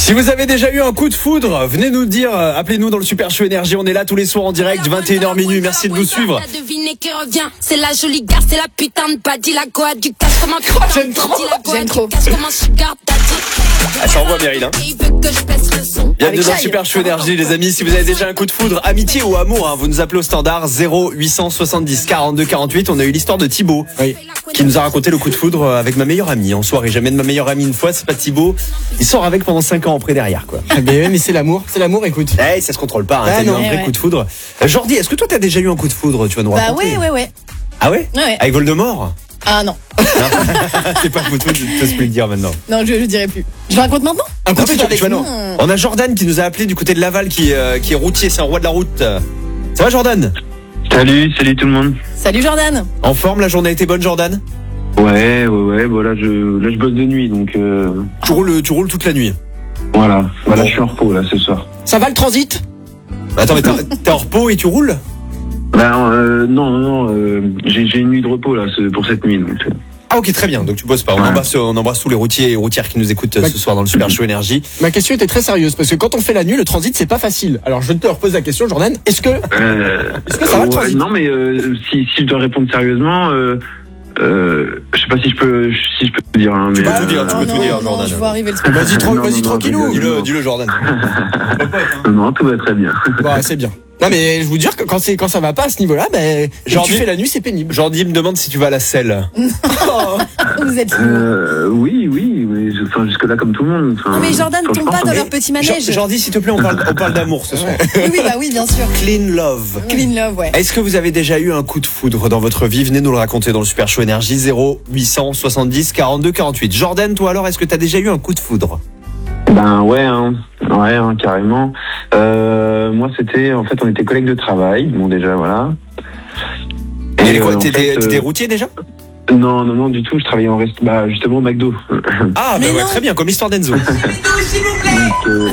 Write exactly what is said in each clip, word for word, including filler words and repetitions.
Si vous avez déjà eu un coup de foudre, venez nous le dire, appelez-nous dans le Super Show Énergie, on est là tous les soirs en direct, vingt et une heures minuit, merci de nous suivre. C'est la jolie gare, c'est la putain de badie, la goa du cash comme un putain. J'aime trop, j'aime trop. Ah, ça envoie Meryl, hein. Bienvenue dans le Super Show Énergie, les amis. Si vous avez déjà un coup de foudre, amitié ou amour, hein, vous nous appelez au standard zéro huit cent soixante-dix quarante-deux quarante-huit. On a eu l'histoire de Thibaut, oui, qui nous a raconté le coup de foudre avec ma meilleure amie en soirée. J'amène ma meilleure amie une fois, c'est pas Thibaut. Il sort avec pendant cinq ans après derrière, quoi. Mais, mais c'est l'amour, c'est l'amour, écoute. Eh, ça se contrôle pas, hein. Ah, T'as eu non. un vrai ouais. coup de foudre. Euh, Jordi, est-ce que toi t'as déjà eu un coup de foudre? Tu vas nous Bah raconter. ouais, ouais, ouais. Ah ouais, Ouais. Avec Voldemort? Ah non, C'est pas coup de foudre, je peux plus le dire maintenant. non, je, je dirais plus. Je raconte maintenant. Un coup Non, de mais foudre tu, avec tu vas nous. nous- On a Jordan qui nous a appelé du côté de Laval, qui, euh, qui est routier, c'est un roi de la route. Ça va Jordan? Salut, salut tout le monde. Salut Jordan. En forme, la journée a été bonne Jordan? Ouais, ouais, ouais, voilà, je, là je bosse de nuit, donc euh, Tu roules, tu roules toute la nuit. voilà, voilà, Bon. je suis en repos là ce soir. Ça va le transit? Attends, mais t'es t'es en repos et tu roules? Ben euh, non, non, non, euh, j'ai, j'ai une nuit de repos là ce- pour cette nuit, donc. euh, Ah ok, très bien, donc tu bosses pas. On Ouais. embrasse, on embrasse tous les routiers et routières qui nous écoutent euh, Bah, ce soir dans le Super Show Énergie. Ma question était très sérieuse parce que quand on fait la nuit, le transit c'est pas facile. Alors je te repose la question, Jordan. Est-ce que Euh, Est-ce que ça va, le ouais, transit? non, mais euh, si, si je dois répondre sérieusement, euh, euh, je sais pas si je peux, si je peux te dire. Hein, mais, peux tout dire, tu Oh peux non, tout dire, non, Jordan. je vois arriver le truc. vas-y, tra- Non, vas-y non, non, tranquillou. je Dis-le, rigole. dis-le Jordan. Non, non, tout va très bien. Bah, c'est bien. Non mais je vous dire que quand c'est quand ça va pas à ce niveau-là, ben Genre, tu dis- fais la nuit, c'est pénible. Jordi me demande si tu vas à la selle. Vous êtes fous. Euh, oui, oui, oui, je- enfin jusque là comme tout le monde. Enfin, Non, mais Jordan enfin, je tombe pense pas dans que- leur petit Jor- manège. Jordi, s'il te plaît, on parle, on parle d'amour ce soir. Oui, oui, bah oui, bien sûr. Clean love. Clean love, ouais. Est-ce que vous avez déjà eu un coup de foudre dans votre vie? Venez nous le raconter dans le Super Show Énergie zéro huit cent soixante-dix quarante-deux quarante-huit. Jordan, toi alors, est-ce que tu as déjà eu un coup de foudre? Ben ouais, hein, ouais, hein, carrément. Euh, moi, c'était, en fait, on était collègues de travail. Bon, déjà, voilà. Et euh, quoi, en T'étais fait, t'étais euh, routier déjà? Non, non, non, du tout. Je travaillais en rest, bah justement au McDo. Ah, bah Mais ouais, non. très bien, comme l'histoire d'Enzo. Donc, euh,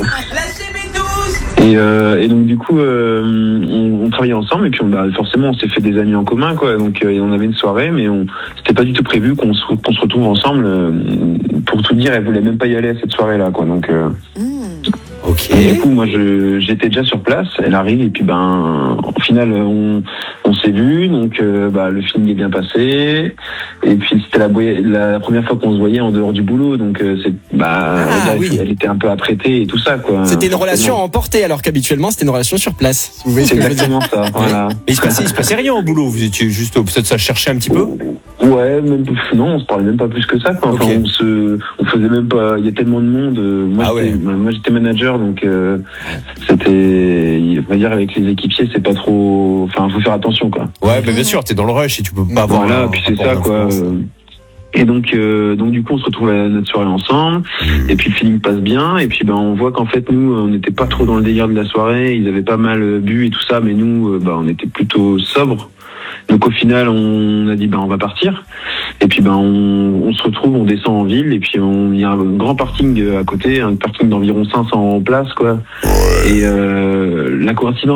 et, euh, et donc du coup, euh, on, on travaillait ensemble et puis on, bah, forcément, on s'est fait des amis en commun, quoi. Donc euh, on avait une soirée, mais on, c'était pas du tout prévu qu'on se, qu'on se retrouve ensemble. euh, pour tout dire, elle voulait même pas y aller à cette soirée-là, quoi. Donc euh, Ok. Et du coup, moi, je, j'étais déjà sur place. Elle arrive et puis, ben, au final, on, on s'est vu. Donc, euh, bah, le film est bien passé. Et puis, c'était la, boy- la première fois qu'on se voyait en dehors du boulot. Donc, euh, c'est, bah, Ah, elle, oui. elle était un peu apprêtée et tout ça, quoi. C'était une Forcément. relation emportée alors qu'habituellement c'était une relation sur place. Si vous voyez ce C'est que je veux dire. exactement ça. Voilà. Mais il se passait, il se passait rien au boulot. Vous étiez juste, peut-être ça cherchait un petit peu. Ouais, même non, on se parlait même pas plus que ça, quoi. Enfin, Ok. on se, on faisait même pas. Il y a tellement de monde. euh, Moi, Ah j'étais, ouais. moi, j'étais manager, donc euh, c'était, on va dire, avec les équipiers, c'est pas trop. Enfin, faut faire attention, quoi. Ouais, bah bien sûr, t'es dans le rush et tu peux pas avoir. Voilà, un puis c'est rapport ça, quoi. d'influence. euh, Et donc, euh, donc du coup, on se retrouve à notre soirée ensemble, et puis le feeling passe bien, et puis ben on voit qu'en fait nous, on n'était pas trop dans le délire de la soirée, ils avaient pas mal euh, bu et tout ça, mais nous, euh, bah on était plutôt sobres. Donc au final, on a dit ben on va partir, et puis ben on, on se retrouve, on descend en ville, et puis on, il y a un grand parking à côté, un parking d'environ cinq cents places, quoi. Et euh, la coïncidence